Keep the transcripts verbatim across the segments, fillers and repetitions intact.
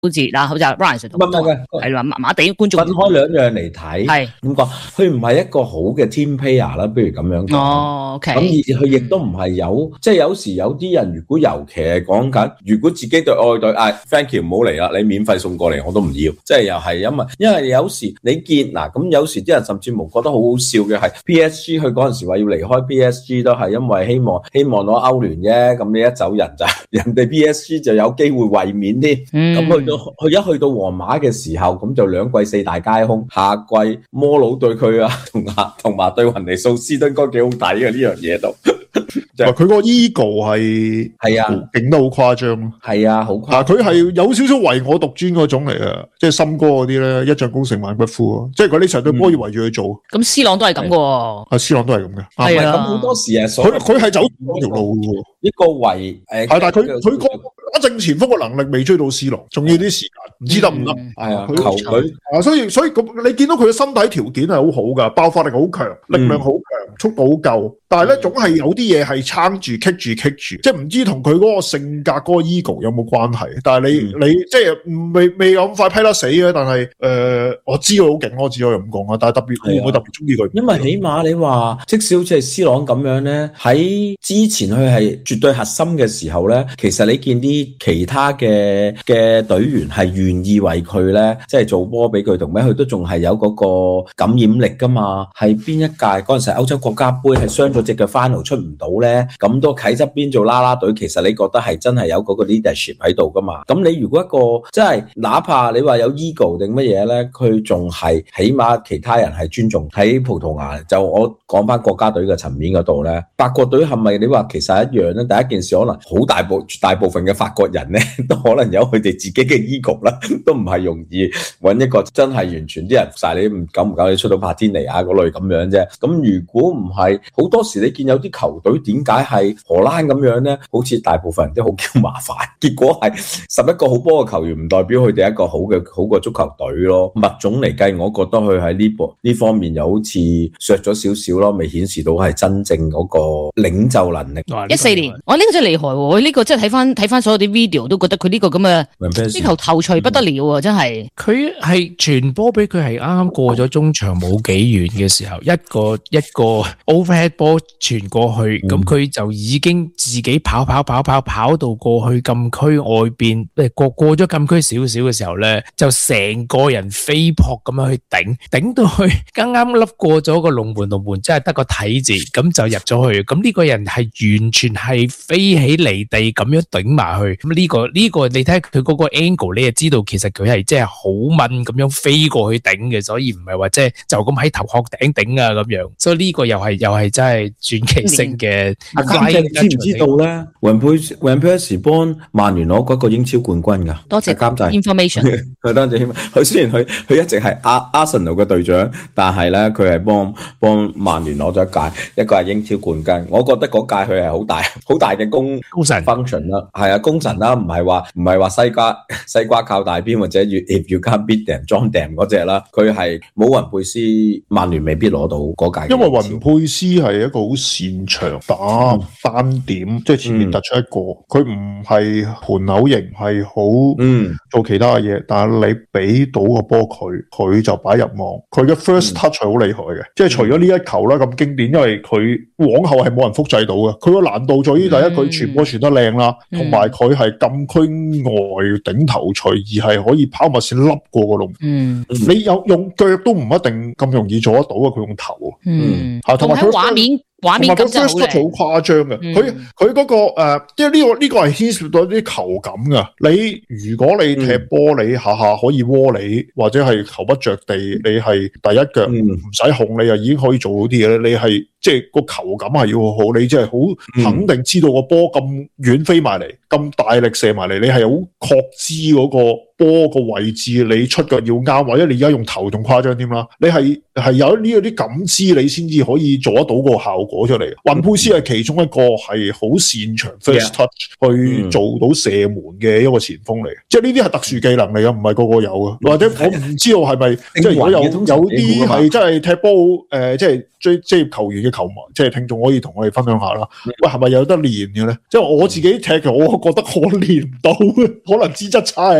字嗱，好似 Rise 同係話麻麻地觀眾分開兩樣嚟睇， 係咁講，佢唔係一個好嘅 team player 啦，不如咁樣講。 哦 ，OK， 咁而佢亦都唔係有，即係有時有啲人如果尤其係講緊，如果自己對愛隊，唉 ，thank you 唔好嚟啦，你免費送過嚟我都唔要，即係又係因為因為有時你見嗱咁有時啲人甚至無覺得好好笑嘅係 P S G 佢嗰陣時話要離開 P S G 都係因為希望希望攞歐聯啫，咁你一走人就人哋 P S G 就有機會衛冕添，咁、嗯、去到佢一去到皇馬嘅時候，咁就兩季四大皆空，下季摩佬對佢啊同埋同埋對雲尼素斯都應該幾好睇嘅呢樣嘢度。 佢個 ego 係係啊， 勁得好誇張咯。 係啊，好誇張。 佢係有少少唯我獨尊嗰種嚟嘅，即係森哥嗰啲咧，一將功成萬骨枯啊！即係佢呢成隊波要圍住佢做。 咁、嗯、C 朗都係咁嘅喎。 啊 C 朗都係咁嘅。 係啊， 咁好多時啊， 佢佢係走嗰條路嘅喎。 一個圍誒， 但係佢佢個打正前鋒嘅能力未追到 C 朗，仲要啲時間，唔知得唔得？ 係啊，球隊啊，所以所以咁你見到佢嘅身體條件係好好㗎，爆發力好強，力量好強，嗯、速度好夠。但係咧，總係有啲嘢係撐住、棘住、棘住，即係唔知同佢嗰個性格、嗰、嗰個 ego 有冇關係？但係你、嗯、你即係未未咁快批得死嘅，但係誒、呃，我知佢好勁，我只可以咁講啊。但係特別會唔會特別中意佢？ 因為起碼你話，即使好似係 C 朗咁樣咧，喺之前佢係絕對核心嘅時候咧，其實你見啲其他嘅嘅隊員係願意為佢咧，即係做波俾佢同咩，佢都仲係有嗰個感染力㗎嘛。係邊一屆嗰陣時歐洲國家杯係傷咗隻腳 final 出唔到咧，咁都企側邊做啦啦隊，其實你覺得係真係有嗰個 leadership 喺度噶嘛？咁你如果一個即係哪怕你話有 ego 定乜嘢咧，佢仲係起碼其他人係尊重。喺葡萄牙就我講翻國家隊嘅層面嗰度咧，法國隊係咪你話其實一樣咧？第一件事可能好大部大部分嘅法國人咧，都可能有佢哋自己嘅 ego 啦，都唔係容易揾一個真係完全啲人服晒你，唔夠唔夠你出到帕天尼啊嗰類咁樣啫。咁如果唔係，好多時你見有啲球隊點解係荷蘭咁樣咧？好似大部分人都好叫麻煩，結果係十一個好波嘅球員唔代表佢哋一個好嘅好嘅足球隊咯。物種嚟計，我覺得佢喺呢部呢方面又好似削咗少少咯，未顯示到係真正嗰個領袖能力。 一四年，我呢、哦這個真係厲害喎！呢、這個真係睇翻睇翻所有啲 video 都覺得佢呢個咁嘅呢球頭槌不得了啊！真係佢係傳波俾佢係啱啱過咗中場冇幾遠嘅時候，一個一個 overhead 波傳過去，咁、嗯、佢就已經自己跑跑跑跑跑到過去禁區外邊，誒過過咗禁區少少嘅時候咧，就成個人飛撲咁樣去頂，頂到去啱啱笠過咗個龍門，龍門真係得個睇字，咁就入咗去。咁呢個人係完全係飛起離地咁樣頂埋去。咁呢、這個呢、這個你睇佢嗰個 angle， 你就知道其實佢係即係好敏咁樣飛過去頂嘅，所以唔係話即係就咁喺頭殼頂頂啊咁樣。所以呢個又係又係真係傳奇性嘅。 阿監製知唔知道咧？雲佩雲佩斯幫曼聯攞嗰個英超冠軍㗎。 多謝監製 information。 佢多謝佢雖然佢佢一直係阿阿森納嘅隊長，但係咧佢係幫幫曼聯攞咗一屆，一個係英超冠軍。我覺得嗰屆佢係好大好大嘅功功臣 function 啦，係啊功臣啦，唔係話唔係話西瓜西瓜靠大邊或者 if you can't beat them join them 嗰隻啦。佢係冇雲佩斯，曼聯未必攞到嗰屆。 因為雲佩斯係一個好擅長打單點，嗯、即係前面突出一個，佢唔係盤口型，係好嗯做其他嘅嘢。但係你俾到個波佢，佢就擺入網。佢嘅 first touch 係好厲害嘅，嗯、即係除咗呢一球啦咁經典，因為佢往後係冇人複製到嘅。佢個難度在於第一，佢傳波傳得靚啦，同埋佢係禁區外頂頭錘，而係可以拋物線笠過個龍。嗯，你有用腳都唔一定咁容易做得到啊！佢用頭。嗯，嚇，同埋佢畫面。畫面感真係好靚，好誇張嘅。佢佢嗰個誒，即係呢個呢個係牽涉到啲球感噶。你如果你踢波，你下下可以窩你，或者係球不着地，你係第一腳唔使控，你就已經可以做到啲嘢咧。你係即係個球感係要好，你即係好肯定知道個波咁遠飛埋嚟，咁大力射埋嚟，你係好確知嗰個波個位置，你出腳要啱，或者你而家用頭仲誇張添啦。你係係有呢啲感知，你先至可以做得到個效果。攞出嚟，雲佩斯係其中一個係好擅長 first touch、yeah. 去做到射門嘅一個前鋒嚟，嗯、即係呢啲係特殊技能嚟嘅，唔係個個有嘅，或者我唔知道係咪即係如果有有啲係真係踢波誒、呃，即係追職業球員嘅球迷，即係聽眾可以同我哋分享下啦。嗯、喂，係咪有得練嘅咧？即係我自己踢嘅，我覺得我練唔到，可能資質差嘅關係，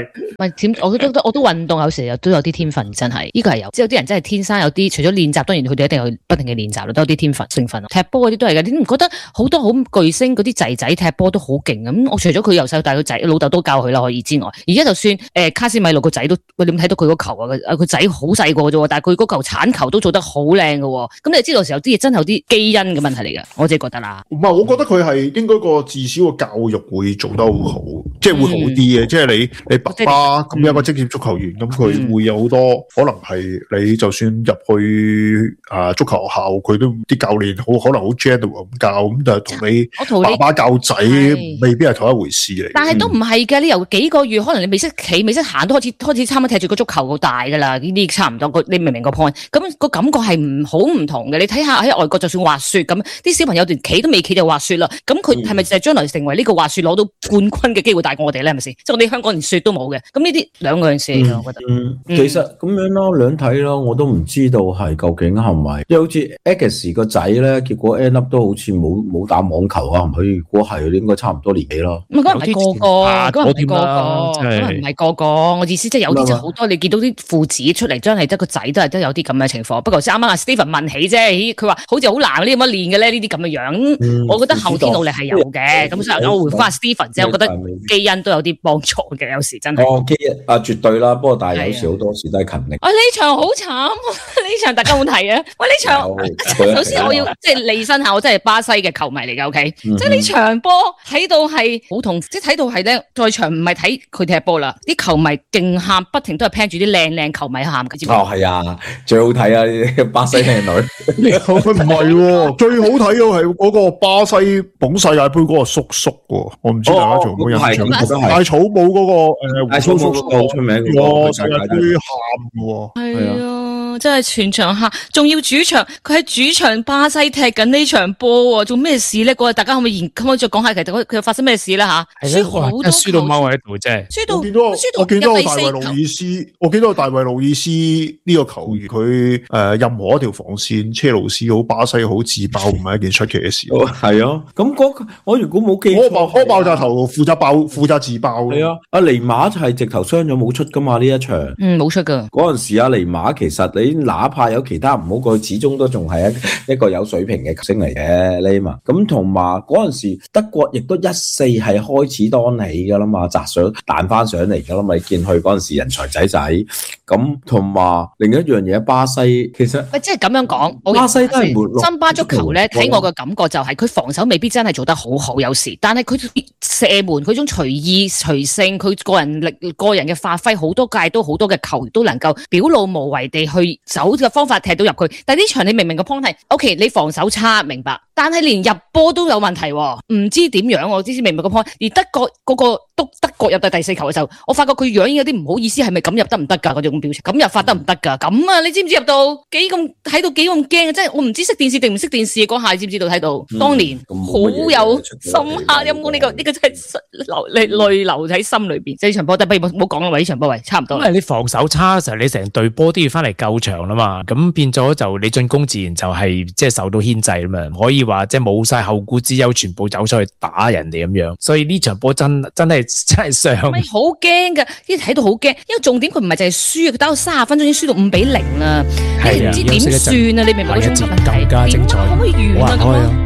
唔係點？我都我都運動有時又都有啲天分，真係呢個係有。即係有啲人真係天生有啲，除咗練習，當然佢哋一定有不停嘅練習咯，都有啲天分成分。踢波嗰啲都係嘅，你唔覺得好多好巨星嗰啲仔仔踢波都好勁咁？我除咗佢由細到大個仔老豆都教佢啦，可以之外，而家就算誒、呃、卡斯米路個仔都，你有冇睇到佢嗰球啊？個仔好細個啫，但係佢嗰球鏟球都做得好靚嘅。咁你知道時候啲嘢真係有啲基因嘅問題嚟嘅，我自己覺得啦。 唔係，我覺得佢係應該個至少個教育會做得好好，即係會好啲嘅。即係你你爸爸咁有個職業足球員，咁佢會有好多可能係你就算入去啊足球學校，佢都啲教練好可能好 general 咁教，咁但係同你爸爸教仔未必係同一回事嚟。 但係都唔係嘅，你由幾個月可能你未識企、未識行，都開始開始差唔多踢住個足球好大噶啦，呢啲差唔多。你明唔明個 point？咁個感覺係唔好唔同嘅。你睇下喺外國，就算滑雪咁，啲小朋友連企都未企就滑雪啦。咁佢係咪就係將來成為呢個滑雪攞到冠軍嘅機會大過我哋咧？係咪先？即係我哋香港連雪都冇嘅。咁呢啲兩個樣事嚟嘅，我覺得。 嗯，嗯其實咁樣咯，兩睇咯，我都唔知道係究竟係咪，因為好似 X 個仔咧，結果 end up 都好似冇冇打網球啊，佢如果係應該差唔多年紀咯。 咁唔係個個，咁唔係個個，咁唔係個個。我意思即係有啲就好多，你見到啲父子出嚟，真係得個仔都係都有啲咁嘅情況。不過先啱啱阿 Stephen 問起啫，佢話好似好難呢咁樣練嘅咧，呢啲咁嘅樣。嗯、我覺得後天努力係有嘅。咁、嗯、所以我回翻阿 Stephen 啫，我覺得基因都有啲幫助嘅，有時真係。 哦，基因啊，絕對啦。不過但係有時好多時都係勤力。 啊，呢場好慘，呢場大家有冇睇啊？喂，呢場首先我要即係利申下，我真係巴西嘅球迷嚟嘅 ，OK？、嗯、即係呢場波睇到係好痛，即係睇到係咧，在場唔係睇佢踢波啦，啲球迷勁喊，不停都係 plan 住啲靚靚球迷喊嘅。 哦，係啊，最好睇啊！呢啲巴西靚女。 佢唔係喎，最好睇嘅係嗰個巴西捧世界盃嗰個叔叔喎，我唔知大家仲有冇印象？戴草帽嗰個誒， 戴草帽嗰個好出名嘅，世界盃喊嘅喎。 係啊，真係全場喊，仲要主場，佢喺主場巴西踢緊呢場波喎，做咩事咧？嗰日大家可唔可以可唔可以再講下其實佢發生咩事啦吓？ 輸好多，輸到踎喺度啫。 輸到， 我見到我見到大衛路易斯，我見到大衛路易斯呢個球員，佢誒任何一條防線，車路士好，巴西好，自爆唔係一件出奇嘅事。 係啊，咁嗰我如果冇記錯，我爆爆炸頭負責爆，負責自爆。 係啊，阿尼馬係直頭傷咗冇出噶嘛呢一場。 嗯，冇出噶。 嗰陣時阿尼馬其實你哪怕有其他唔好過，始終都仲係一一個有水平嘅球星嚟嘅尼馬。咁同埋嗰陣時德國亦都一四係開始當起噶啦嘛，砸上彈翻上嚟噶啦嘛，你見佢嗰陣時人才仔仔。咁同埋另一樣嘢，巴西其實喂，即係咁樣講， 巴西都係沒落。 森巴足球咧，睇我嘅感覺就係佢防守未必真係做得好好，有時，但係佢射門佢種隨意隨性，佢個人力個人嘅發揮，好多屆都好多嘅球員都能夠表露無遺地去走嘅方法踢到入去。但係呢場你明明個 point 係 ，OK， 你防守差，明白，但係連入波都有問題，唔知點樣，我知知明白個 point。而德國嗰、嗰個督德國入到第四球嘅時候，我發覺佢樣已經有啲唔好意思，係咪咁入得唔得㗎？嗰種表情，咁入法得唔得㗎？咁啊，你知唔知入到幾咁睇到幾咁驚？即係我唔知識電視定唔識電視嗰下，知唔知道睇到？當年好有深刻陰功，呢個呢個真係流淚淚流喺心裏邊。即係呢場波，但係不如唔好講啦，喂，呢場波喂，差唔多。 因為你防守差嘅時候，你成隊波都要翻嚟救場啦嘛，咁變咗就你進攻自然就係即係受到牽制啦嘛，唔可以話即係冇晒後顧之憂，全部走出去打人哋咁樣。所以呢場波真真係真係傷。 咪好驚㗎，呢睇到好驚，因為重點佢唔係淨係輸，佢打到三十分鐘已經輸到五比零啦，你唔知點算啊！你明唔明嗰種問題？ 更加精彩， 可唔可以完啊？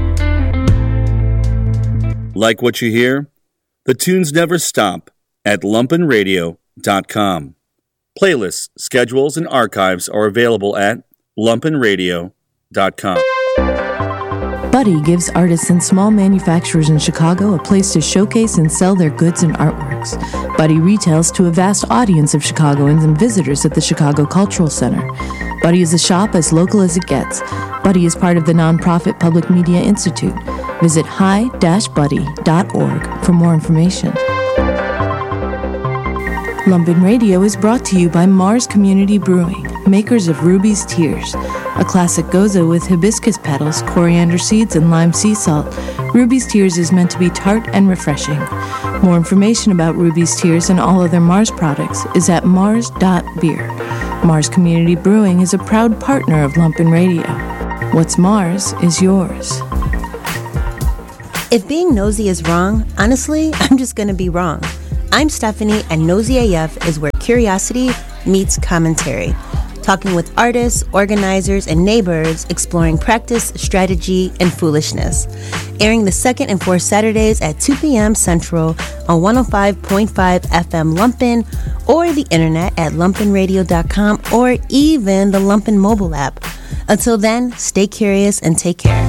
Like what you hear? The tunes never stop at lumpin radio dot com. Playlists, schedules, and archives are available at lumpin radio dot com. Buddy gives artists and small manufacturers in Chicago a place to showcase and sell their goods and artworks. Buddy retails to a vast audience of Chicagoans and visitors at the Chicago Cultural Center. Buddy is a shop as local as it gets. Buddy is part of the nonprofit Public Media Institute. Visit hi dash buddy dot org for more information. Lumpin' Radio is brought to you by Mars Community Brewing, makers of Ruby's Tears, a classic goza with hibiscus petals, coriander seeds, and lime sea salt. Ruby's Tears is meant to be tart and refreshing. More information about Ruby's Tears and all other Mars products is at mars dot beer. Mars Community Brewing is a proud partner of Lumpin' Radio. What's Mars is yours. If being nosy is wrong, honestly, I'm just going to be wrong. I'm Stephanie, and Nosy A F is where curiosity meets commentary. Talking with artists, organizers, and neighbors, exploring practice, strategy, and foolishness. Airing the second and fourth Saturdays at two p.m. Central on one oh five point five F M Lumpin, or the internet at lumpin radio dot com, or even the Lumpin mobile app. Until then, stay curious and take care.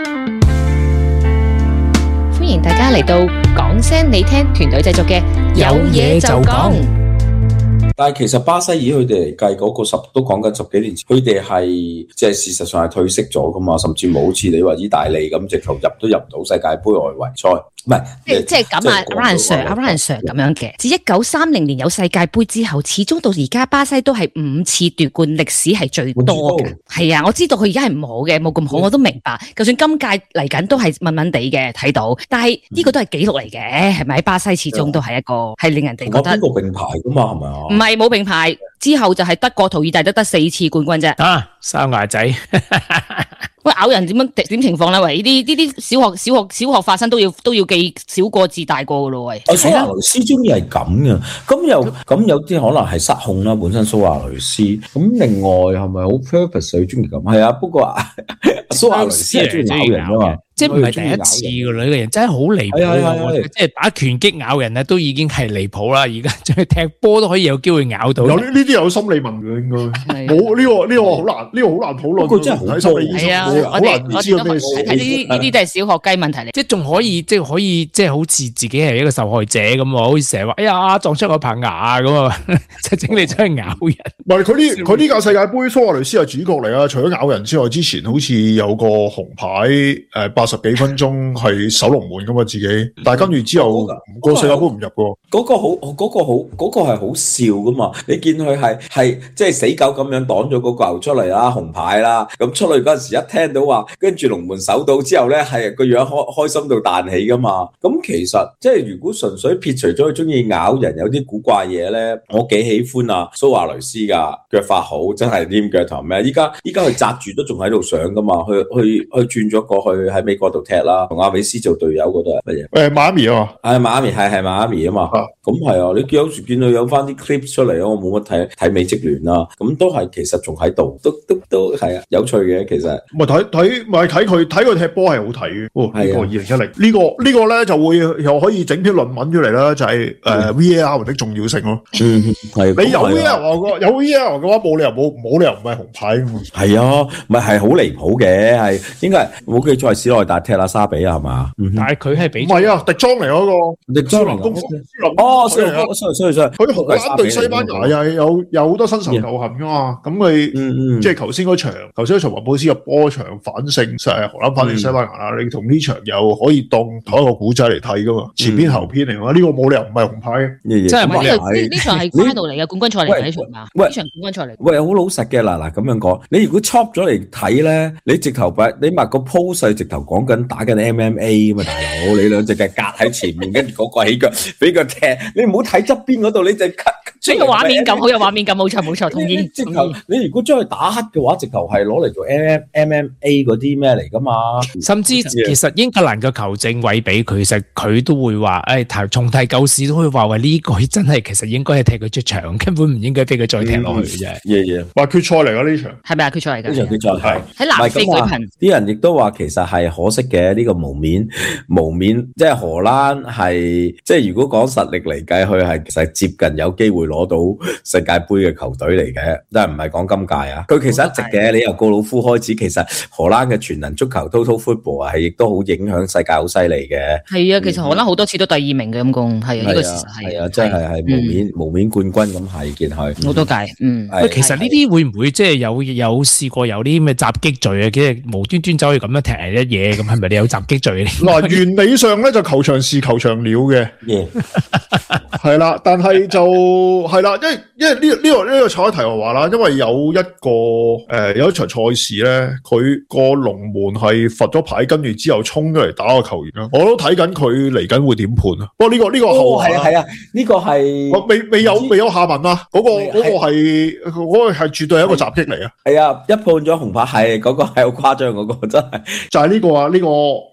歡迎大家嚟到講聲你聽團隊製作嘅有嘢就講。 但係其實巴西以佢哋嚟計嗰個十都講緊十幾年前，佢哋係即係事實上係退色咗噶嘛，甚至冇好似你話意大利咁，直頭入都入唔到世界盃外圍賽，唔係即係即係咁啊 ，Ryan Sir 啊 ，Ryan Sir 咁樣嘅。自一九三零年有世界盃之後，始終到而家巴西都係五次奪冠，歷史係最多嘅。係啊，我知道佢而家係唔好嘅，冇咁好，我都明白。就算今屆嚟緊都係悶悶地嘅睇到，但係呢個都係紀錄嚟嘅，係咪？巴西始終都係一個係令人哋覺得邊個並排噶嘛，係咪啊？ 唔係冇並排，之後就係德國、圖意大都得四次冠軍啫。 啊，生牙仔。 喂，咬人點樣點情況咧？喂，呢啲呢啲小學小學小學發生都要都要記小過至大過噶咯？喂， 蘇亞雷斯中意係咁嘅，咁又咁有啲可能係失控啦，本身蘇亞雷斯。咁另外係咪好 purpose 佢中意咁？係啊，不過蘇亞雷斯係中意咬人噶嘛。 即係唔係第一次噶啦，呢個人真係好離譜，即係打拳擊咬人咧都已經係離譜啦，而家再踢波都可以有機會咬到。 有呢呢啲有心理問嘅應該，冇呢個呢個好難，呢個好難討論。 佢真係好心理醫生，好難知道咩事。 睇呢啲呢啲都係小學雞問題嚟， 即係仲可以即係可以即係好似自己係一個受害者咁喎，好似成日話哎呀撞出我棚牙咁啊，就整你出去咬人。 唔係佢呢佢呢屆世界盃蘇亞雷斯係主角嚟啊！除咗咬人之外，之前好似有個紅牌誒八十幾分鐘係守龍門噶嘛自己，但係跟住之後個世界盃唔入喎。 嗰個好嗰個好嗰個係好笑噶嘛！你見佢係係即係死狗咁樣擋咗嗰個球出嚟啦，紅牌啦，咁出去嗰陣時一聽到話跟住龍門守到之後咧，係個樣開開心到彈起噶嘛！咁其實即係如果純粹撇除咗佢中意咬人有啲古怪嘢咧，我幾喜歡啊蘇亞雷斯噶，腳法好，真係黏腳頭咩？依家依家佢紮住都仲喺度上噶嘛，去去去轉咗過去喺美國度踢啦，同阿美斯做隊友嗰度係乜嘢？ 誒馬咪啊嘛， 係馬咪係係馬咪啊嘛，咁係啊！你有時見到有翻啲 clip 出嚟啊，我冇乜睇睇美職聯啦，咁都係其實仲喺度，都都都係啊，有趣嘅其實。 唔係睇睇，唔係睇佢睇佢踢波係好睇嘅。哦，呢個二零一零呢個呢個咧就會又可以整篇論文出嚟啦，就係誒 V A R 的重要性咯。 嗯，係。 你有 V A R 個有 V A R 嘅話，冇理由冇冇理由唔係紅牌㗎嘛。 係啊，咪係好離譜嘅，係應該係冇記錯係史內達踢阿沙比啊，係嘛？ 但係佢係比唔係啊，迪莊嚟嗰個， 迪莊嚟哦，sorry sorry sorry， 佢荷蘭對西班牙又係有有好多新仇舊恨噶嘛，咁佢、嗯嗯、即係頭先嗰場，頭先嗰場雲布斯入波場反勝，誒荷蘭反勝西班牙啦，嗯、你同呢場又可以當同一個古仔嚟睇噶嘛，前篇後篇嚟嘛，呢、嗯、個冇理由唔係紅牌嘅， 即係唔係呢場係關度嚟嘅冠軍賽嚟嘅呢場嘛，呢場冠軍賽嚟。 喂，好老實嘅嗱嗱咁樣講，你如果 chop 咗嚟睇咧，你直頭擺你擘個 pose 直頭講緊打緊 M M A 嘛，大佬你兩隻腳隔喺前面，跟住嗰個起腳俾腳踢，你唔好睇側邊嗰度，你就 cut。 呢個畫面感好有畫面感，冇錯冇錯，同意。 直頭你如果將佢打黑嘅話，直頭係攞嚟做 M M M A 嗰啲咩嚟噶嘛？ 甚至其實英格蘭嘅球證委比佢，其實佢都會話，誒重提舊事都會話話呢個真係其實應該係踢佢出場，根本唔應該俾佢再踢落去嘅啫。 嘢嘢， 話決賽嚟㗎呢場， 係咪啊？決賽嚟㗎？ 呢場決賽係喺南非舉行。 啲人亦都話其實係可惜嘅呢個無面無面，即係荷蘭係即係如果講實力嚟計，佢係其實接近有機會攞到世界盃嘅球隊嚟嘅，但係唔係講今屆啊。佢其實一直嘅，你由告魯夫開始，其實荷蘭嘅全能足球 Total Football 啊，係亦都好影響世界好犀利嘅。 係啊，其實荷蘭好多次都第二名嘅咁講，係啊，呢個事實係。係啊， 真係係無面無面冠軍咁係見佢好多屆。嗯， 喂，其實呢啲會唔會即係有有試過有啲咩襲擊罪啊？即係無端端走去咁樣踢人一嘢，咁係咪你有襲擊罪咧？ 嗱，原理上咧就球場是球場了嘅，係啦，但係就係啦，因為因為呢呢個呢個賽題我話啦，因為有一個誒有一場賽事咧，佢個龍門係罰咗牌，跟住之後衝咗嚟打個球員啦，我都睇緊佢嚟緊會點判啊。不過呢個呢個後係啊係啊，呢個係我未未有未有下文啊。嗰個嗰個係嗰個係絕對係一個襲擊嚟啊。 係啊，一判咗紅牌係嗰個係好誇張嗰個真係， 就係呢個啊呢個。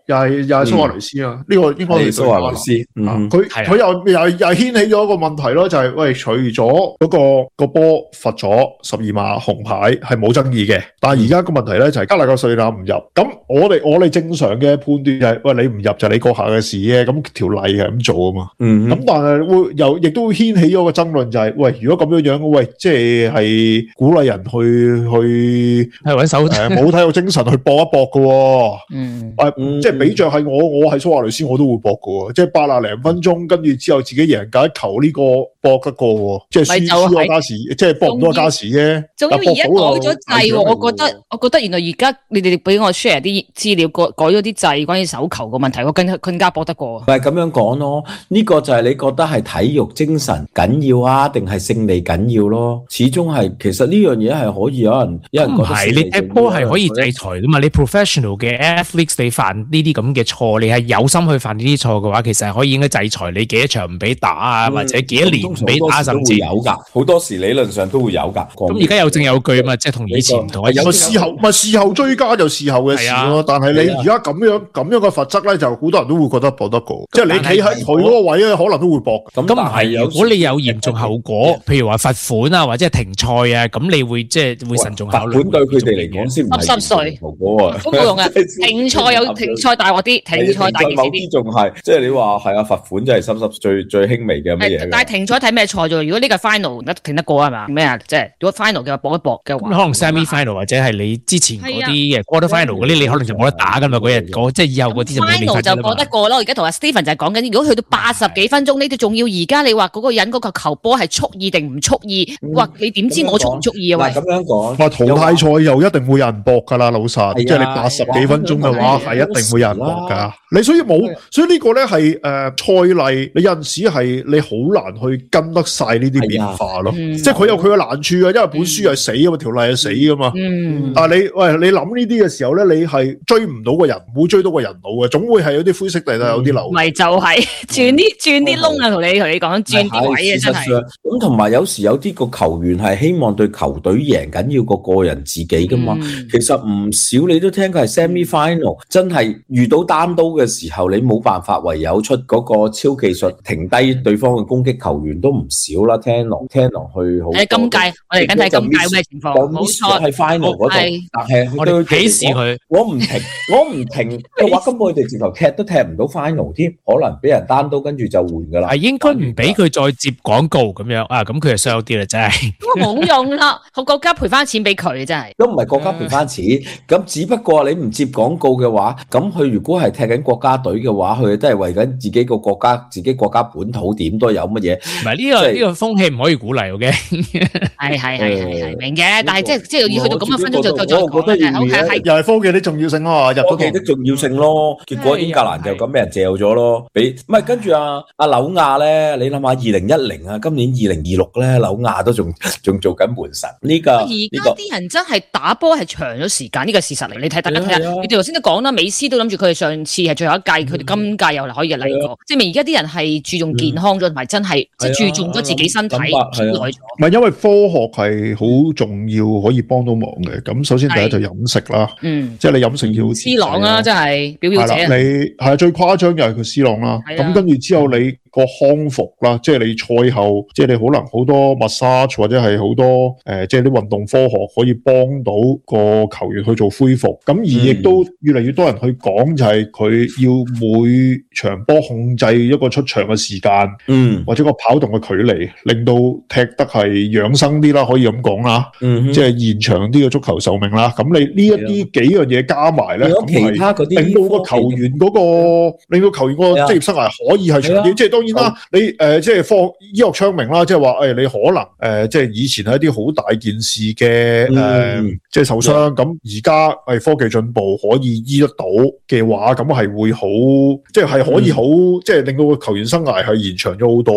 又係又係蘇亞雷斯啊，呢、嗯、個應該係蘇亞雷斯。佢佢、嗯、又又又掀起咗一個問題咯，就係、是、喂，除咗嗰、那個個波罰咗十二碼紅牌係冇爭議嘅，但係而家個問題咧就係加納個瑞納唔入，咁我哋我哋正常嘅判斷就係、是、喂，你唔入就你閣下嘅事啫，咁條例係咁做啊嘛。嗯，咁但係會又亦都會掀起咗個爭論，就係、是、喂，如果咁樣樣，喂，即係係鼓勵人去去係揾手誒冇體育精神去搏一搏嘅。嗯，誒、 嗯， 即係比着係我我係蘇亞雷斯我都會搏嘅，即係八廿零分鐘跟住之後自己贏解球呢個搏得過，即係輸輸個加時，即係搏唔到個加時啫。 仲要而家改咗制，我覺得我覺得原來而家你哋俾我 share 啲資料改改咗啲制，關於手球個問題，我更更加搏得過。 唔係咁樣講咯，呢、這個就係你覺得係體育精神緊要啊，定係勝利緊要咯？始終係其實呢樣嘢係可以有人有人覺得係你踢波係可以制裁噶嘛？你 professional 嘅 athletes 你犯呢啲咁嘅錯，你係有心去犯呢啲錯嘅話，其實係可以應該制裁你幾多場唔俾打啊、嗯，或者幾多年唔俾打，甚至有噶，好多時理論上都會有噶。 咁而家有證有據啊嘛，即係同以前唔同。 有事後咪事後追加就事後嘅事咯、啊。但係你而家咁樣咁樣嘅罰則咧，就好多人都會覺得搏得過。即係你企喺佢嗰個位咧，可能都會搏。 咁唔係，如果你有嚴重後果，譬如話罰款啊，或者係停賽啊，咁你會即係會慎重考慮。 罰款對佢哋嚟講先唔係嚴重後果啊， 都冇用嘅。停賽有停賽大鑊啲，停賽大件事啲。 仲係即係你話係啊，罰款真係濕濕最最輕微嘅乜嘢。 但係停賽睇咩賽啫？如果呢個 final 得停得過係嘛？咩啊？即係如果 final 嘅話搏一搏嘅話， 可能 semi final 或者係你之前嗰啲嘅 quarter final 嗰啲，你可能就冇得打噶嘛。嗰日嗰即係以後嗰啲就冇得 final 就搏得過咯。而家同阿 Stephen 就係講緊，如果去到八十幾分鐘呢啲，仲要而家你話嗰個人嗰個球波係蓄意定唔蓄意？哇！你點知我蓄唔蓄意啊？喂， 咁樣講， 話淘汰賽又一定會有人搏噶啦，老實。即係你八十幾分鐘嘅話，係一定會有人搏噶。你所以冇，所以呢個咧係誒賽例，你有陣時係你好難去跟得晒呢啲變化咯。即係佢有佢嘅難處啊，因為本書係死啊嘛，條例係死噶嘛。嗯。但係你喂你諗呢啲嘅時候咧，你係追唔到個人，唔會追到個人腦嘅，總會係有啲灰色地帶，有啲漏。 咪就係轉啲轉啲窿啊！同你同你講轉啲位啊，真係。 咁同埋有時有啲個球員係希望對球隊贏緊要過個人自己噶嘛。其實唔少你都聽佢係 semi final，真係遇到單刀嘅時候，你冇辦法唯有出嗰個超技術停低對方嘅攻擊球員都唔少啦。聽落聽落去好。 誒，今屆我哋緊睇今屆咩情況？冇錯， 係 final 嗰度，但係我哋鄙視佢。 我唔停，我唔停嘅話，根本佢哋直頭踢都踢唔到 final 添，可能俾人單刀跟住就換噶啦。 係應該唔俾佢再接廣告咁樣啊？咁佢就傷啲啦，真係。 冇用啦，個國家賠翻錢俾佢，真係。 都唔係國家賠翻錢，咁只不過你唔接廣告嘅話，咁佢如果係踢緊國家隊嘅話，佢都係為緊自己個國家、自己國家本土點都有乜嘢。 唔係呢個呢個風氣唔可以鼓勵嘅。 係係係係係明嘅，但係即係即係要去到咁嘅分鐘就就再講嘅。 係係又係科技啲重要性啊，入科技啲重要性咯。結果英格蘭就咁俾人嚼咗咯。俾唔係跟住啊阿紐亞咧，你諗下二零一零啊，今年二零二六咧，紐亞都仲仲做緊門神呢個。而家啲人真係打波係長咗時間，呢個事實嚟。你睇大家睇下，你哋頭先都講啦，美斯都諗住佢哋上次係最後一屆，佢哋今屆又可以嚟過，證明而家啲人係注重健康咗，同埋真係即係注重咗自己身體耐咗。 唔係因為科學係好重要，可以幫到忙嘅。咁首先第一就飲食啦，嗯，即係你飲食要 C 朗啦，真係表表者。 你係最誇張又係佢 C 朗啦，咁跟住之後你個康復啦，即係你賽後，即係你可能好多 massage 或者係好多誒，即係啲運動科學可以幫到個球員去做恢復。咁而亦都越嚟越多人去講，就係佢要每場波控制一個出場嘅時間，嗯，或者個跑動嘅距離，令到踢得係養生啲啦，可以咁講啦，嗯，即係延長啲嘅足球壽命啦。咁你呢一啲幾樣嘢加埋咧，咁其他嗰啲令到個球員嗰個令到球員個職業生涯可以係長啲，即係當。當然啦，你誒、呃、即係科醫學昌明啦，即係話誒你可能誒、呃、即係以前係一啲好大件事嘅誒、嗯呃，即係受傷，咁而家係科技進步可以醫得到嘅話，咁係會好，即係係可以好，嗯、即係令到個球員生涯係延長咗好多。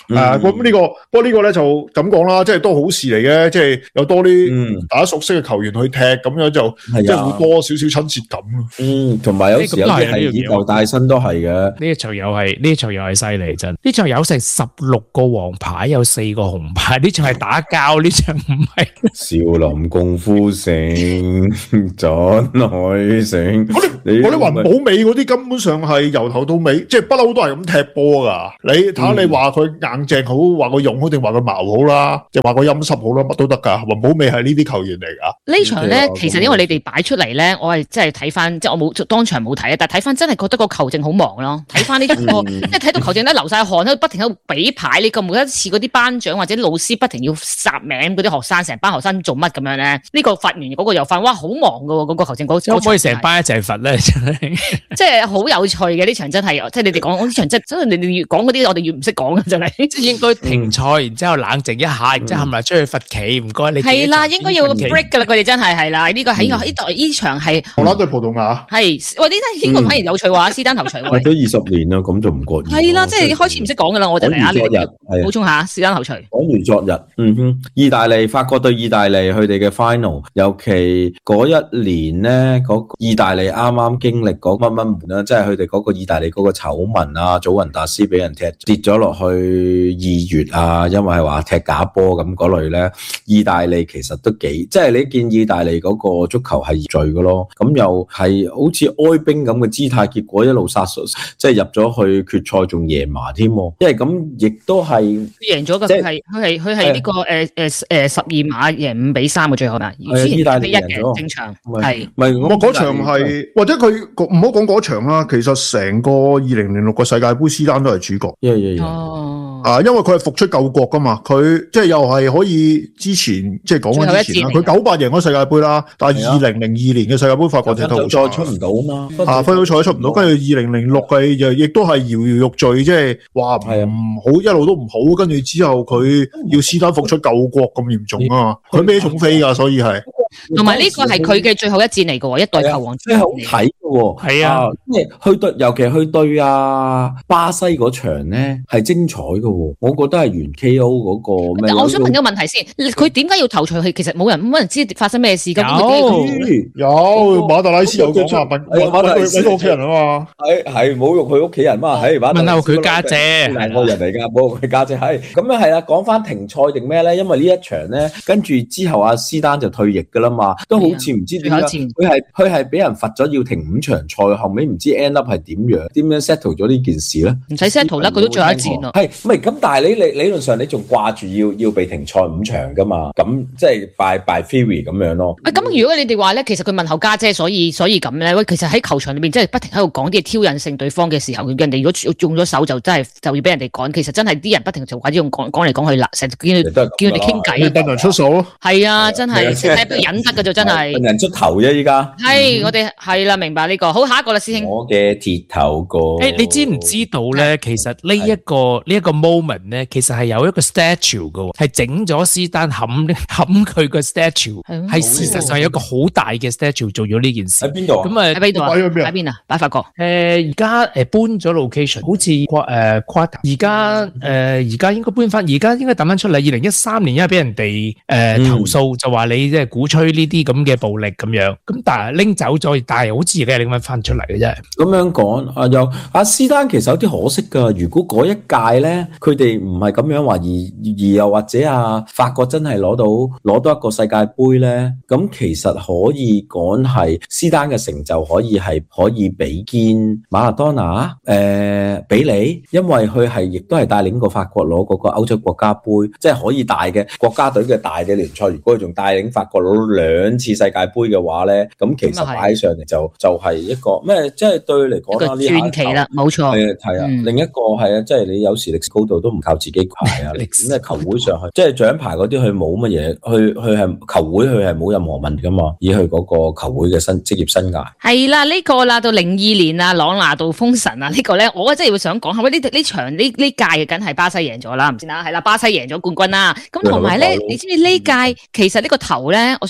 誒咁呢個，不過呢個咧就咁講啦，即係都好事嚟嘅，即係有多啲大家熟悉嘅球員去踢，咁樣就即係會多少少親切感咯。 嗯，同埋有時有啲係以舊帶新都係嘅。 呢一場又係呢一場又係犀利真，呢場有成十六個黃牌，有四個紅牌，呢場係打交，呢場唔係。 少林功夫勝真海勝。 我哋雲寶尾嗰啲根本上係由頭到尾，即係不嬲都係咁踢波噶。你睇下你話佢硬淨好，話佢勇好定話佢矛好啦，即係話佢陰濕好啦，乜都得噶。雲寶尾係呢啲球員嚟噶。 呢場咧，其實因為你哋擺出嚟咧，我係真係睇翻，即係我冇當場冇睇啊，但係睇翻真係覺得個球證好忙咯。睇翻呢個，即係睇到球證咧流晒汗，喺度不停喺度比牌。你咁每一次嗰啲班長或者老師不停要殺名嗰啲學生，成班學生做乜咁樣咧？呢個罰完嗰個又罰，哇，好忙噶喎！嗰個球證嗰，可唔可以成班一齊罰咧？真係，即係好有趣嘅呢場真係，即係你哋講呢場真真係你哋越講嗰啲，我哋越唔識講嘅真係。即係應該停賽，然之後冷靜一下，然之後係咪出去罰企？唔該你。係啦，應該要 break 噶啦，佢哋真係係啦。呢個喺呢度呢場係荷蘭對葡萄牙。 係，喂，呢呢個反而有趣話，斯丹頭槌。 為咗二十年啦，咁就唔覺意。 係啦，即係開始唔識講噶啦，我就嚟啊！ 昨日補充下斯丹頭槌。 講完昨日，嗯哼，意大利法國對意大利佢哋嘅 final，尤其嗰一年咧，嗰意大利啱啱經歷嗰乜乜門啦，即係佢哋嗰個意大利嗰個醜聞啊，祖雲達斯俾人踢跌咗落去二月啊，因為係話踢假波咁嗰類咧，意大利其實都幾，即係你見意大利嗰個足球係罪嘅咯，咁又係好似哀兵咁嘅姿態，結果一路殺出，即係入咗去決賽仲贏埋添，因為咁亦都係贏咗嘅，佢係佢係佢係呢個誒誒誒十二碼贏五比三嘅最後啊， 意大利贏咗正場係， 唔係我嗰場係或者佢唔好講嗰場啦，其實成個二零零六個世界盃斯丹都係主角， yeah, yeah, yeah. 哦，啊，因為佢係復出救國噶嘛，佢即係又係可以之前即係講緊之前啦，佢九八贏咗世界盃啦，但係二零零二年嘅世界盃法國踢得好差， 出唔到啊嘛， 啊，分組賽出唔到，跟住二零零六嘅就亦都係搖搖欲墜，即係話唔好一路都唔好，跟住之後佢要斯丹復出救國咁嚴重啊嘛，佢孭重飛噶，所以係。 同埋呢個係佢嘅最後一戰嚟嘅喎，一代球王最好睇嘅喎，係啊，即係去對，尤其去對啊巴西嗰場咧係精彩嘅喎，我覺得係原 K O 嗰個咩？ 我想問個問題先，佢點解要投除去？其實冇人冇人知發生咩事㗎。 有有馬特拉斯有講話問問佢揾到屋企人啊嘛， 係係侮辱佢屋企人嘛，係問下佢家姐， 兩個人嚟㗎，侮辱佢家姐係咁樣係啦。講翻停賽定咩咧？因為呢一場咧，跟住之後阿斯丹就退役㗎啦嘛，都好似唔知點解佢係佢係俾人罰咗要停五場賽，後尾唔知 end up 係點樣，點樣 settle 咗呢件事咧？ 唔使 settle 啦，佢都最後一戰咯。 係唔係咁？但係你理理論上你仲掛住要要被停賽五場㗎嘛？咁即係 by by theory 咁樣咯。 咁、啊、如果你哋話咧，其實佢問候家姐，所以所以咁咧，喂，其實喺球場裏邊即係不停喺度講啲挑釁性對方嘅時候，人哋如果中咗手就真係就要俾人哋趕。其實真係啲人不停就或者用講講嚟講去啦，成日叫佢叫佢哋傾偈， 等人出手咯。 係啊，真係睇不忍得㗎就真係。 等人出頭啫，依家係我哋係啦，明白呢、這個。好，下一個啦，師兄。 我嘅鐵頭哥。 誒、欸，你知唔知道咧？其實呢、這、一個呢一個 moment 咧，其實係有一個 statue 嘅，係整咗斯丹冚冚佢個 statue， 係事實上有一個好大嘅 statue 做咗呢件事。 喺邊度？ 咁啊喺邊度啊？喺邊啊？擺法國。 誒，而家誒搬咗 location，好似誒跨而家誒而家應該搬翻，而家應該抌翻出嚟。二零一三年因為俾人哋誒、呃嗯、投訴，就話你即係鼓吹呢啲咁嘅暴力咁樣。咁但係拎走咗，但係好似而家拎翻翻出嚟嘅啫。 咁樣講，啊有阿斯丹其實有啲可惜㗎。如果嗰一屆咧，佢哋唔係咁樣話，而而又或者啊法國真係攞到攞到一個世界盃咧，咁其實可以講係斯丹嘅成就可以係可以比肩馬拉多納、誒比利，因為佢係亦都係帶領過法國攞嗰個歐洲國家盃，即係可以大嘅國家隊嘅大嘅聯賽。如果佢仲帶領法國攞兩次世界盃嘅話咧，咁其實擺上嚟就就係一個咩？即係對佢嚟講啦，呢下傳奇啦，冇錯。 係係啊，另一個係啊，即係你有時歷史高度都唔靠自己排啊，咁咧球會上去，即係獎牌嗰啲佢冇乜嘢，佢佢係球會佢係冇任何問題噶嘛，以佢嗰個球會嘅新職業生涯。係啦，呢、這個啦到零二年啊，朗拿度封神啊，這個、呢個咧我真係會想講下，喂呢呢場呢呢屆嘅梗係巴西贏咗啦，唔知啦，係啦，巴西贏咗冠軍啦。咁同埋咧，你知唔知呢屆其實呢個頭咧，我想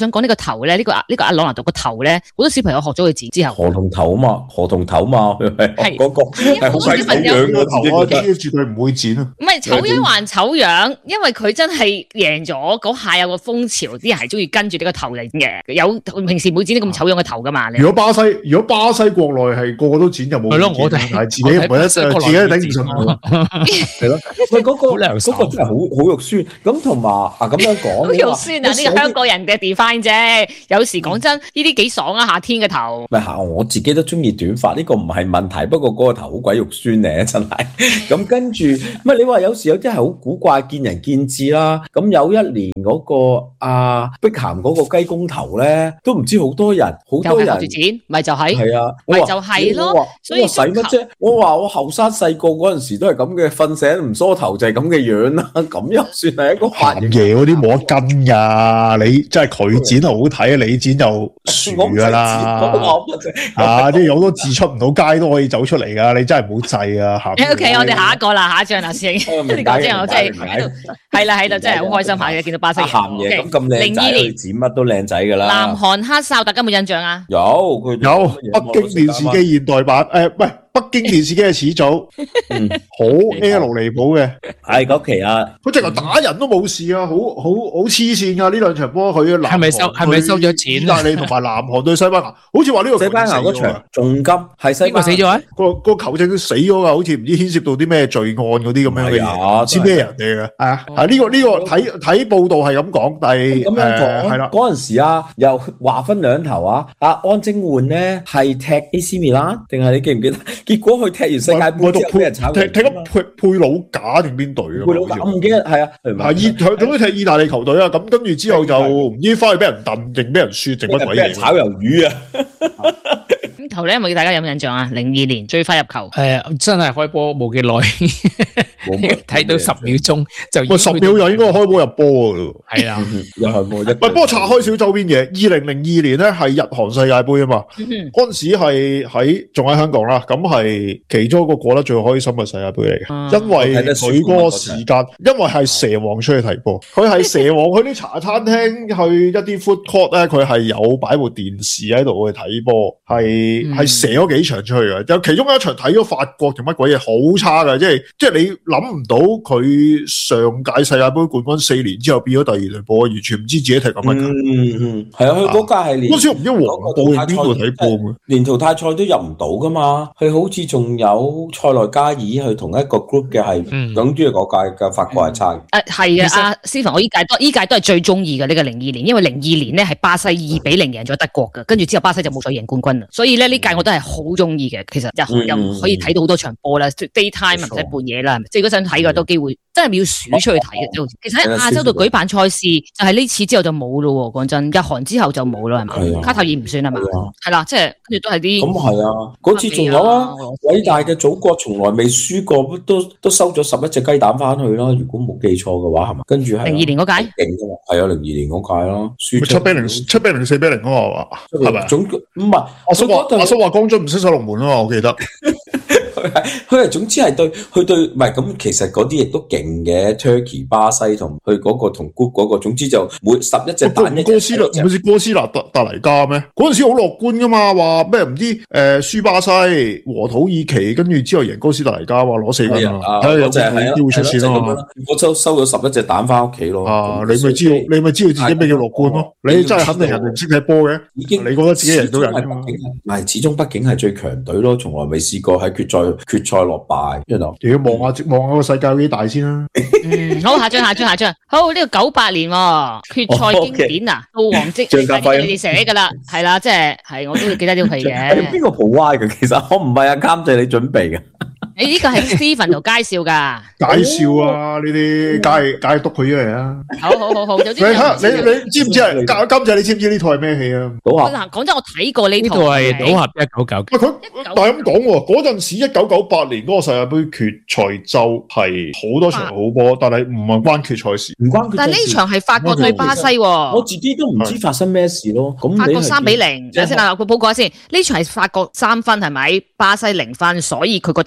想講呢個頭咧，呢、這個呢、這個阿朗拿度個頭咧，好多小朋友學咗佢字之後， 河童頭啊嘛，河童頭嘛，係嗰個係好小朋友樣個頭啊，呢絕對唔會剪啊。 唔係醜樣還醜樣，因為佢真係贏咗嗰下有個風潮，啲人係中意跟住呢個頭嚟嘅。有平時唔會剪啲咁醜樣嘅頭噶嘛。 如果巴西如果巴西國內係個個都剪就冇。係咯，我哋係自己唔係自己都頂唔順。係咯， 喂嗰個嗰個真係好好肉酸。咁同埋啊咁樣講， 好肉酸啊！呢個香港人嘅 define 啫。有時講真，呢啲幾爽啊！夏天嘅頭。 唔係我自己都中意短髮，呢個唔係問題。不過嗰個頭好鬼肉酸咧，真係。咁跟住，唔係你話有時有啲係好古怪，見仁見智啦。咁有一年嗰個阿碧咸嗰個雞公頭咧，都唔知好多人，好多人剪，咪就係。 係啊， 咪就係咯。所以使乜啫？我話我後生細個嗰陣時都係咁嘅，瞓醒唔梳頭就係咁嘅樣啦。咁又算係一個閒嘢嗰啲冇得跟噶。你真係佢剪就好睇啊，你剪就樹噶啦。啊，即係有好多字出唔到街都可以走出嚟噶。你真係唔好制啊！ O K， 我哋下一個啦，下一張啦，師兄。呢個之後我真係喺度，係啦喺度，真係好開心下嘅，見到巴西人。 鹹嘢咁咁靚仔，剪乜都靚仔噶啦。 南韓黑哨，大家有冇印象啊？ 有，佢有北京電視機現代版，誒，唔係。北京電視機嘅始祖，嗯，好 L 離譜嘅， 係嗰期啊， 佢直頭打人都冇事啊，好好好黐線噶呢兩場波，佢係咪收係咪收咗錢？ 意大利同埋南韓對西班牙，好似話呢個西班牙嗰場重金係西班牙， 邊個死咗啊？ 個個球證都死咗噶，好似唔知牽涉到啲咩罪案嗰啲咁樣嘅嘢，唔知咩人嚟嘅，係啊，係呢個呢個睇睇報道係咁講，但係咁樣講係啦， 嗰陣時啊，又話分兩頭啊，阿安貞煥咧係踢 A C 米蘭，定係你記唔記得？結果佢踢完世界盃之後俾人炒， 踢踢咗佩佩魯賈定邊隊啊？ 佩魯賈我唔記得，係啊， 係意佢總之踢意大利球隊啊，咁跟住之後就唔知翻去俾人燉，定俾人輸，定乜鬼嘢？ 炒魷魚啊！ 咁頭咧，有冇大家有冇印象啊？零二年最快入球， 係啊，真係開波冇幾耐，睇到十秒鐘就喂十秒就應該開波入波噶咯， 係啊， 又係波一。 喂，不過拆開少周邊嘢，二零零二年咧係日韓世界盃啊嘛，嗰陣時係喺仲喺香港啦，咁係其中一個過得最開心嘅世界盃嚟嘅，因為佢嗰個時間，因為係蛇王出去睇波，佢係蛇王去啲茶餐廳，去一啲 food court 咧，佢係有擺部電視喺度去睇波，係。係射咗幾場出去嘅，有其中一場睇咗法國定乜鬼嘢，好差嘅，即係即係你諗唔到佢上屆世界盃冠軍四年之後變咗第二隊波，完全唔知自己踢緊乜。 嗯嗯，係啊，佢嗰屆係連嗰時唔知黃埔喺邊度睇波嘅， 連淘汰賽都入唔到噶嘛，佢好似仲有塞內加爾去同一個 group 嘅係，總之係嗰屆嘅法國係差嘅。 誒係啊，阿 Stephen，我依屆都依屆都係最中意嘅呢個零二年，因為零二年咧係巴西二比零贏咗德國嘅，跟住之後巴西就冇再贏冠軍啦，所以咧呢屆我都係好中意嘅。其實又又可以睇到好多場波啦 ，daytime 唔使半夜啦，即係嗰陣睇嘅都機會，真係要數出去睇嘅。其實喺亞洲度舉辦賽事，就係呢次之後就冇咯。講真，日韓之後就冇啦，係嘛？卡塔爾唔算係嘛？係啦，即係跟住都係啲。 咁係啊，嗰次仲有啊，偉大嘅祖國從來未輸過，都都收咗十一隻雞蛋翻去啦。如果冇記錯嘅話，係嘛？跟住係零二年嗰屆， 勁㗎嘛，係啊，零二年嗰屆咯，輸七比零、七比零、四比零嗰個係嘛？係咪？ 總唔係阿叔話阿叔話江津唔識守龍門啊嘛，我記得。 佢係佢係總之係對佢對唔係咁，其實嗰啲亦都勁嘅 Turkey 巴西同佢嗰個同 Group 嗰個，總之就每十一隻蛋一隻。哥斯拉唔係哥斯拉達達黎加咩？嗰陣時好樂觀噶嘛，話咩唔知誒輸巴西和土耳其，跟住之後贏哥斯達黎加，話攞四分啊！係有機會出線啊嘛！ 我收收咗十一隻蛋翻屋企咯。 啊，你咪知道，你咪知道自己咩叫樂觀咯？你真係肯定人哋唔識踢波嘅，已經你覺得自己贏到人啊嘛？ 唔係，始終畢竟係最強隊咯，從來未試過喺決賽。決賽落敗，你要望下望下個世界有幾大先啦。 嗯，好，下張下張下張，好呢個九八年決賽經典啊，到黃積你哋寫噶啦，係啦，即係係我都會記得呢個戲嘅。 邊個蒲歪嘅？其實我唔係啊，監製你準備嘅。 你呢個係 Stephen 度介紹噶， 介紹啊呢啲，梗係梗係督佢出嚟啊！ 好好好好，有啲你你你知唔知啊？監監製你知唔知呢套係咩戲啊？ 賭俠嗱，講真，我睇過呢套係賭俠一九九。 喂，佢但係咁講喎，嗰陣時一九九八年嗰個世界盃決賽周係好多場好波，但係唔係關決賽事， 唔關。 但係呢場係法國對巴西喎， 我自己都唔知發生咩事咯。咁法國三比零，等先啦，我報告下先。呢場係法國三分係咪？巴西零分，所以佢覺得好經典。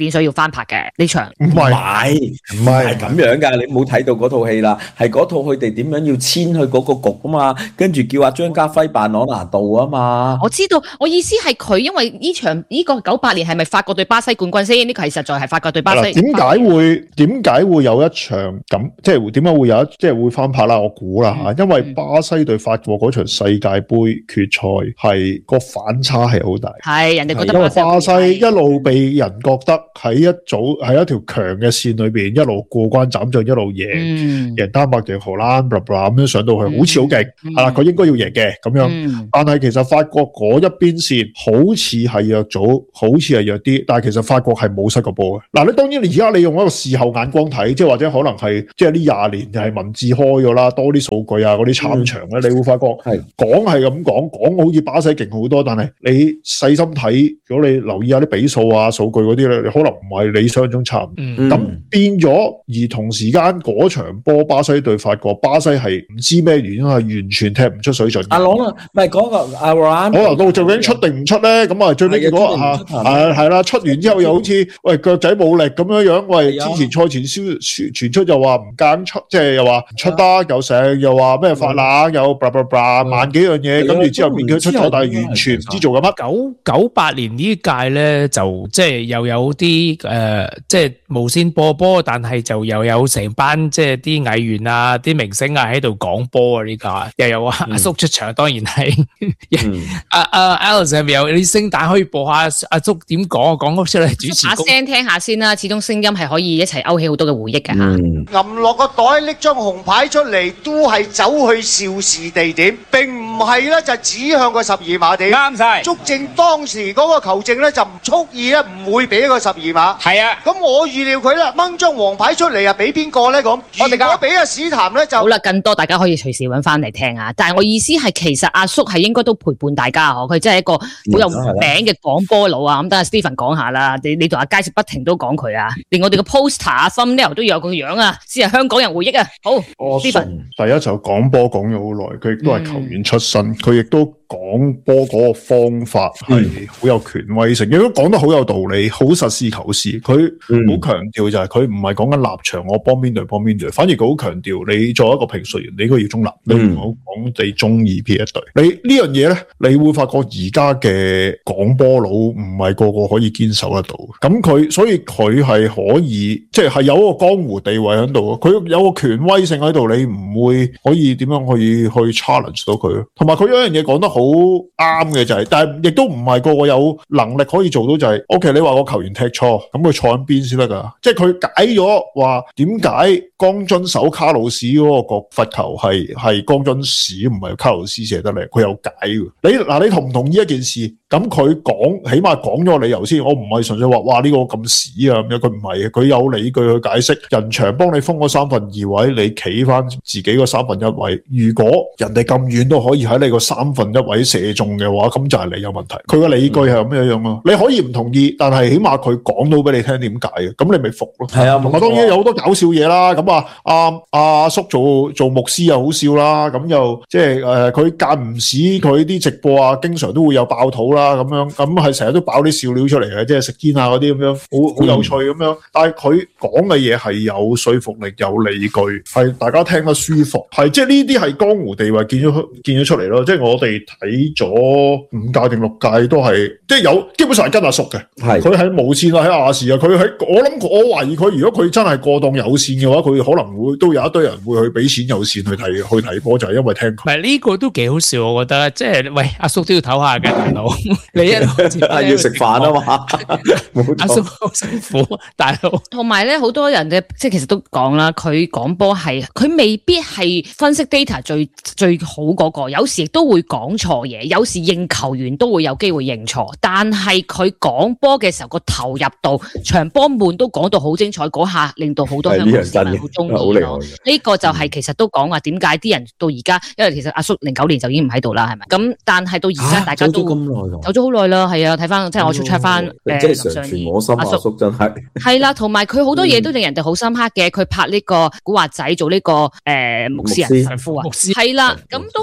演，所以要翻拍嘅呢場。 唔唔係係唔係咁樣㗎，你冇睇到嗰套戲啦，係嗰套佢哋點樣要遷去嗰個局啊嘛，跟住叫阿張家輝扮朗拿度啊嘛。 我知道，我意思係佢，因為呢場呢、這個九八年係咪法國對巴西冠軍先？呢、這個係實在係法國對巴西。 點解會點解會有一場咁？即係點解會有一即係會翻拍啦？我估啦嚇，因為巴西對法國嗰場世界盃決賽係個反差係好大。 係人哋覺得因為巴西一路被人覺得喺一組喺一條強嘅線裏邊一路過關斬將一路贏， 嗯、 贏丹麥贏荷蘭，blah blah咁樣上到去，好似好勁係啦，佢、嗯、應該要贏嘅咁樣。 嗯、 但係其實法國嗰一邊線好似係弱組，好似係弱啲，但係其實法國係冇失過波嘅。嗱，你當然你而家你用一個事後眼光睇，即係或者可能係即係呢廿年就係文字開咗啦，多啲數據啊嗰啲參場咧，嗯、你會發覺係講係咁講，講好似巴西勁好多，但係你細心睇，如果你留意下啲比數啊數據嗰啲咧，你可能唔係你想象中差。咁、嗯、變咗，而同時間嗰場波巴西對法國，巴西係唔知咩原因係完全踢唔出水準。 阿朗啊，唔係嗰個阿朗， 可能到究竟出定唔出咧？咁啊，最尾結果啊，係係啦，出完之後又好似喂腳仔冇力咁樣樣。喂，之前賽前消傳傳出就話唔敢出，即係又話唔出得，又成又話咩發冷，又 blah blah blah 萬幾樣嘢，跟住之後變佢出咗，但係完全唔知做緊乜。 九九八年呢屆咧，就即係又有啲誒、呃，即係無線播波，但係就又有成班即係啲藝員啊、啲明星啊喺度講波啊呢屆，又有阿、嗯、阿叔出場，當然係阿阿 Alice 係咪有啲聲帶可以播下阿叔點講啊？講出嚟主持把聲聽下先啦，始終聲音係可以一齊勾起好多嘅回憶嘅嚇。 揞落個袋拎張紅牌出嚟，都係走去肇事地點，並唔係咧就指向個十二碼點。啱晒，足證當時嗰個球證咧就唔蓄意咧，唔會俾個十二碼。係啊，咁我預料佢啦掹張黃牌出嚟啊，俾邊個咧咁？我哋如果俾阿史談咧就好啦，更多大家可以隨時揾翻嚟聽啊。但係我意思係其實阿叔係應該都陪伴大家嗬，佢真係一個好有名嘅廣波佬啊。咁等阿 Stephen 講下啦，你你同阿佳不停都講佢啊，連我哋嘅 poster 啊、thumbnail 都有個樣啊，先係香港人回憶啊。好 ，Stephen 第一就講波講咗好耐，佢亦都係球員出身，佢亦都講波嗰個方法係好有權威性，亦都講得好有道理，好實事求是。佢好強調就係佢唔係講緊立場，我幫邊隊幫邊隊，反而佢好強調你作為一個評述員，你應該要中立，你唔好講你中意邊一隊。你呢樣嘢咧，你會發覺而家嘅講波佬唔係個個可以堅守得到。咁佢所以佢係可以即係係有一個江湖地位喺度，佢有個權威性喺度，你唔會可以點樣可以去 challenge 到佢。同埋佢有一樣嘢講得好啱嘅就係、是，但係亦都唔係個個有能力可以做到就係、是、，OK 你話個球員踢錯，咁佢坐喺邊先得噶？即係佢解咗話點解江津守卡路士嗰個個罰球係係江津史唔係卡路士射得嚟，佢有解嘅。你嗱你同唔同意一件事？咁佢講起碼講咗理由先，我唔係純粹話哇呢、這個咁屎啊咁樣，佢唔係，佢有理據去解釋。人牆幫你封嗰三分二位，你企翻自己個三分一位。如果人哋咁遠都可以喺你個三分一位射中嘅話，咁就係你有問題。佢個理據係咁樣樣咯。你可以唔同意，但係起碼佢講到俾你聽點解嘅，咁你咪服咯。係啊，同埋當然有好多搞笑嘢啦。咁啊，阿阿叔做做牧師又好笑啦。咁又即係誒，佢間唔時佢啲直播啊，經常都會有爆肚啦。咁樣咁係成日都爆啲笑料出嚟嘅，即係食煙啊嗰啲咁樣，好好有趣咁樣。但係佢講嘅嘢係有說服力、有理據，係大家聽得舒服，係即係呢啲係江湖地位見咗見咗出嚟咯。即係我哋睇咗五屆定六屆都係，即係有基本上係跟阿叔嘅。係佢喺無線啊，喺亞視啊，佢喺我諗我懷疑佢如果佢真係過檔有線嘅話，佢可能會都有一堆人會去俾錢有線去睇去睇波，就係因為聽佢。唔係呢個都幾好笑，我覺得即係喂阿叔都要唞下嘅大佬。你一路要食飯啊嘛， 阿叔好辛苦，大佬。 同埋咧，好多人嘅即係其實都講啦，佢講波係佢未必係分析 data 最最好嗰個，有時亦都會講錯嘢，有時認球員都會有機會認錯，但係佢講波嘅時候個投入度，場波悶都講到好精彩，嗰下令到好多香港市民好中意咯。呢個就係其實都講話點解啲人到而家，因為其實阿叔零九年就已經唔喺度啦，係咪？咁但係到而家大家都走咗咁耐，走咗好耐啦，係啊，睇翻即係我出 check 翻誒， 即係常傳我心阿叔真係係啦，同埋佢好多嘢都令人哋好深刻嘅。佢拍呢個古惑仔做呢個誒牧師人神父啊，係啦，咁都係令人哋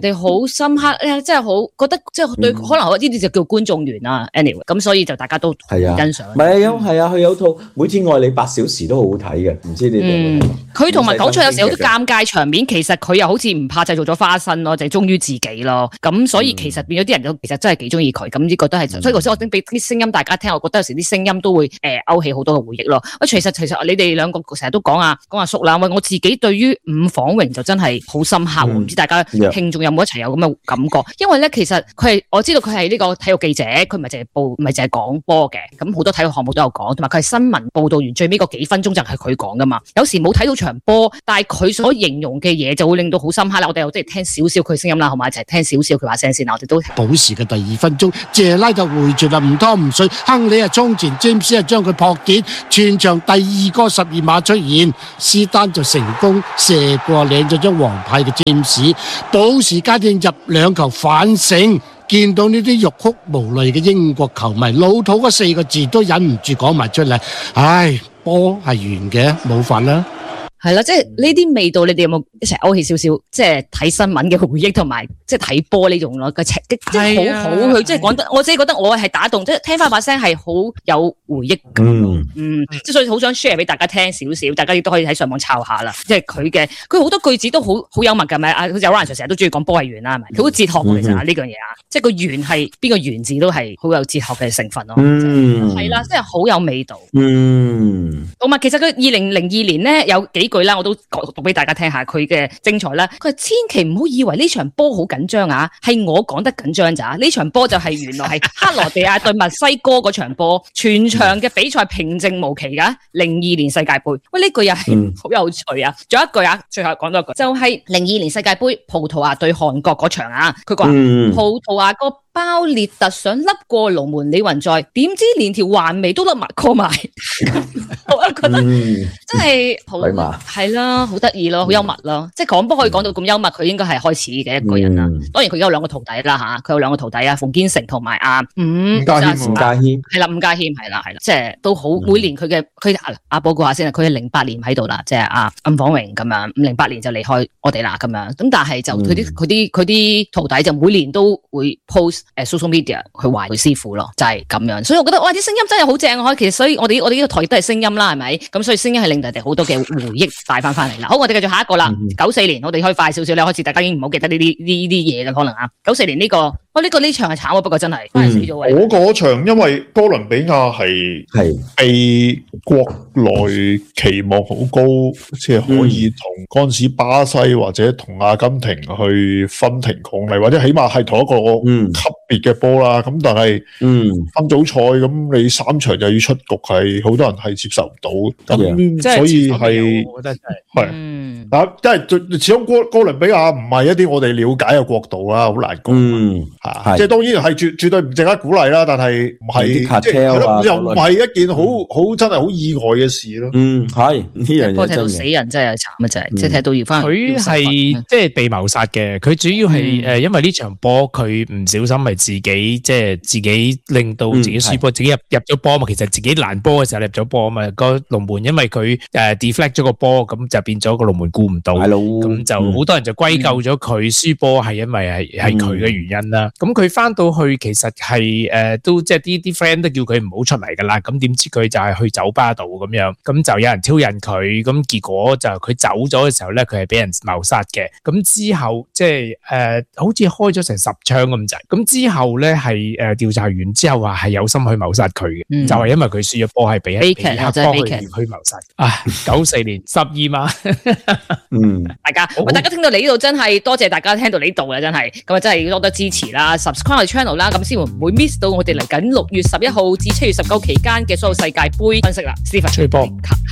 哋好深刻咧，即係好覺得即係對，嗯、可能呢啲就叫觀眾緣啦。anyway， 咁所以就大家都係啊欣賞。 唔係啊，有係啊，佢有套《每天愛你八小時》都好好睇嘅，唔知你哋。 佢同埋講出有時有啲尷尬場面，其實佢又好似唔怕製造咗花生咯，就係忠於自己咯。咁所以其實變咗啲人都其實真係幾中意佢，咁呢個都係。所以頭先我先俾啲聲音大家聽，我覺得有時啲聲音都會誒、呃、勾起好多嘅回憶咯。喂，其實其實你哋兩個成日都講啊講阿叔啦，喂，我自己對於伍晃榮就真係好深刻，唔、嗯、知大家聽眾有冇一齊有咁嘅感覺？因為咧其實佢係我知道佢係呢個體育記者，佢唔係淨係報唔係淨係講波嘅，咁好多體育項目都有講，同埋佢係新聞報導完最尾嗰幾分鐘就係佢講噶嘛。有時冇睇到場波，但係佢所形容嘅嘢就會令到好深刻啦。我哋又即係聽少少佢聲音啦，好嘛？一齊聽少少佢話聲先啦。我哋都補時嘅第二分鐘，謝拉就回傳啦，唔拖唔水，亨利啊衝前，詹姆斯啊將佢撲跌，全場第二個十二碼出現，斯丹就成功射過領咗張黃牌嘅詹姆斯，補時階段入兩球反勝。見到呢啲欲哭無淚嘅英國球迷，老土嗰四個字都忍唔住講埋出嚟，唉，波係完嘅，冇份啦。 係啦，即係呢啲味道，你哋有冇一齊勾起少少？即係睇新聞嘅回憶，同埋即係睇波呢種咯，個即係好好佢，即係講得，我自己覺得我係打動，即係聽翻把聲係好有回憶感。嗯，嗯，即係所以好想 share 俾大家聽少少，大家亦都可以喺上網抄下啦。即係佢嘅，佢好多句子都好好幽默㗎，咪啊，有 Ryan 成日都中意講波係圓啦，係咪？佢好哲學㗎，其實呢樣嘢啊，即係個圓係邊個圓字都係好有哲學嘅成分咯。嗯，係啦，即係好有味道。嗯，同埋其實佢二零零二年咧有幾句啦，我都讀俾大家聽下佢嘅精彩啦。佢話千祈唔好以為呢場波好緊張啊，係我講得緊張咋？呢場波就係原來係克羅地亞對墨西哥嗰場波，全場嘅比賽平靜無奇噶。零二年世界盃，喂呢句又係好有趣啊！仲有一句啊，最後講多一句，就係零二年世界盃葡萄牙對韓國嗰場啊，佢話、嗯、葡萄牙個包列特想笠過龍門李雲在，點知連條環眉都笠埋過埋，我覺得、嗯、真係好係啦，好得意咯，好幽默咯，即係講波可以講到咁幽默，佢應該係開始嘅一個人啦。嗯、當然佢有兩個徒弟啦吓，佢有兩個徒弟啊，馮堅成同埋阿伍家謙，伍家謙係啦，伍家謙係啦係啦，即係都好。每年佢嘅佢阿阿報告下先啊，佢係零八年喺度啦，即係阿伍晃榮咁樣，零八年就離開我哋啦咁樣。咁但係就佢啲佢啲佢啲徒弟就每年都會 post 誒 social media 去懷佢師傅咯，就係、是、咁樣。所以我覺得哇，啲聲音真係好正啊！其實所以我哋我哋呢個台都係聲音啦，係咪？咁所以聲音係令大家好多嘅回憶帶翻翻嚟啦。好，我哋繼續下一個啦。九四、嗯、年我哋可以快少少咧，開始大家已經唔好記得呢啲呢啲嘢嘅可能啊。九四年呢、這個，哇、哦、呢、這個呢場係慘啊，不過真係真係死咗位。 我嗰場因為哥倫比亞係係被國內期望好高，即係可以同嗰陣時巴西或者同阿根廷去分庭抗禮，或者起碼係同一個級別嘅波啦。咁、嗯、但係分組賽咁你三場就要出局，係好多人係接受唔到。咁所以係我覺得係係，但係即係始終哥哥倫比亞唔係一啲我哋了解嘅國度啦，好難講。嗯，吓，即係當然係絕絕對唔值得鼓勵啦，但係唔係即係又唔係一件好好真係好意外嘅事咯。嗯，係呢樣嘢真係死人真係慘啊！就係即係睇到要翻佢係即係被謀殺嘅。佢主要係誒，因為呢場波佢唔小心係自己即係自己令到自己輸波，自己入入咗波嘛。其實自己攔波嘅時候入咗波啊嘛。個龍門因為佢誒 deflect 咗個波，咁就變咗個龍門顧唔到，咁就好多人就歸咎咗佢輸波係因為係係佢嘅原因啦。咁佢翻到去其實係誒都即係啲啲 friend 都叫佢唔好出嚟噶啦。咁點知佢就係去酒吧度咁樣，咁就有人挑釁佢，咁結果就佢走咗嘅時候咧，佢係俾人謀殺嘅。咁之後即係誒好似開咗成十槍咁滯。咁之後咧係誒調查完之後話係有心去謀殺佢嘅，嗯、就係因為佢輸咗波係俾俾黑幫去去謀殺。啊，九四年十二碼， 嗯，大家喂，大家聽到你呢度真係多謝大家聽到呢度啦，真係咁啊，真係要多多支持啦 ，subscribe 我哋 channel 啦，咁先會唔會 miss 到我哋嚟緊六月十一號至七月十九期間嘅所有世界盃分析啦。Stephen 吹波